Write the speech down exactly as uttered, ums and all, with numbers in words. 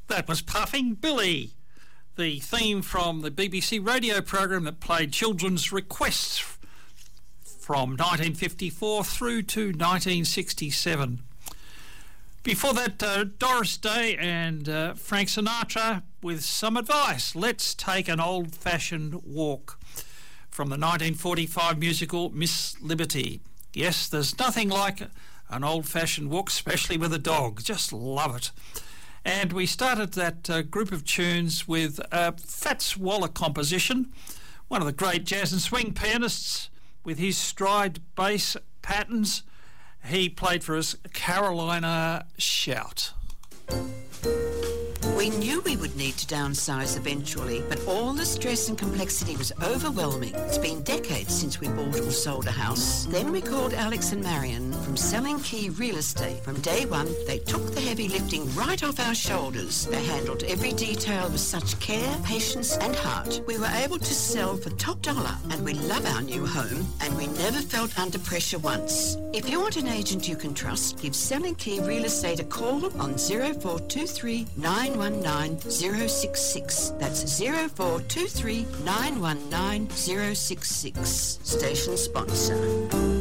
That was Puffing Billy, the theme from the B B C radio program that played children's requests from nineteen fifty-four through to nineteen sixty-seven. Before that, uh, Doris Day and uh, Frank Sinatra with Some Advice. Let's Take an Old-Fashioned Walk from the nineteen forty-five musical Miss Liberty. Yes, there's nothing like an old-fashioned walk, especially with a dog. Just love it. And we started that uh, group of tunes with a Fats Waller composition, one of the great jazz and swing pianists with his stride bass patterns. He played for us Carolina Shout. We knew we would need to downsize eventually, but all the stress and complexity was overwhelming. It's been decades since we bought or sold a house. Then we called Alex and Marion from Selling Key Real Estate. From day one, they took the heavy lifting right off our shoulders. They handled every detail with such care, patience and heart. We were able to sell for top dollar, and we love our new home, and we never felt under pressure once. If you want an agent you can trust, give Selling Key Real Estate a call on zero four two three nine one nine zero six six. That's zero four two three nine one nine zero six six. Station sponsor.